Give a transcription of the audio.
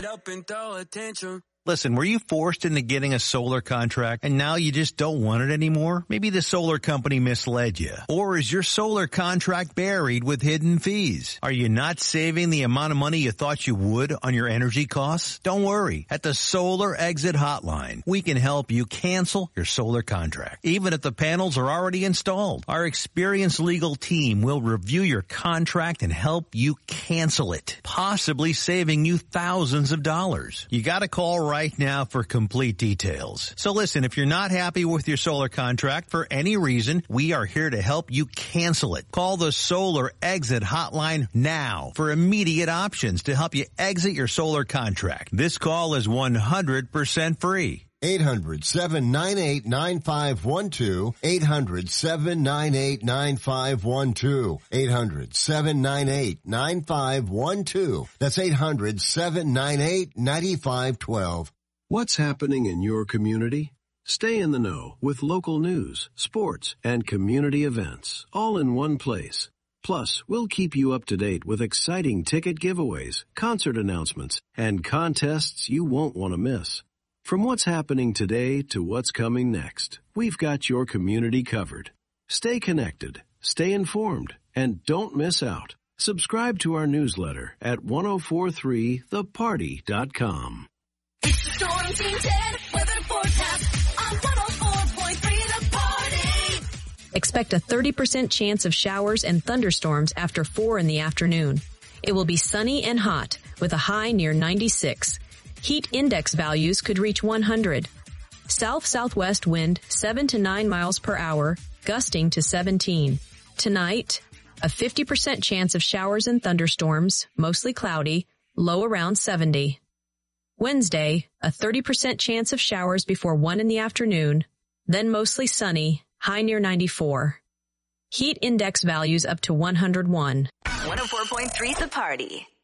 helping throw attention. Listen, were you forced into getting a solar contract and now you just don't want it anymore? Maybe the solar company misled you. Or is your solar contract buried with hidden fees? Are you not saving the amount of money you thought you would on your energy costs? Don't worry. At the Solar Exit Hotline, we can help you cancel your solar contract, even if the panels are already installed. Our experienced legal team will review your contract and help you cancel it, possibly saving you thousands of dollars. You gotta call right now for complete details. So listen, if you're not happy with your solar contract for any reason, we are here to help you cancel it. Call the Solar Exit Hotline now for immediate options to help you exit your solar contract. This call is 100% free. 800-798-9512. 800-798-9512. 800-798-9512. That's 800-798-9512. What's happening in your community? Stay in the know with local news, sports, and community events, all in one place. Plus, we'll keep you up to date with exciting ticket giveaways, concert announcements, and contests you won't want to miss. From what's happening today to what's coming next, we've got your community covered. Stay connected, stay informed, and don't miss out. Subscribe to our newsletter at 1043theparty.com. It's the Storm Team 10 weather forecast on 104.3 The Party. Expect a 30% chance of showers and thunderstorms after 4 in the afternoon. It will be sunny and hot with a high near 96. Heat index values could reach 100. South-southwest wind 7 to 9 miles per hour, gusting to 17. Tonight, a 50% chance of showers and thunderstorms, mostly cloudy, low around 70. Wednesday, a 30% chance of showers before 1 in the afternoon, then mostly sunny, high near 94. Heat index values up to 101. 104.3 The Party.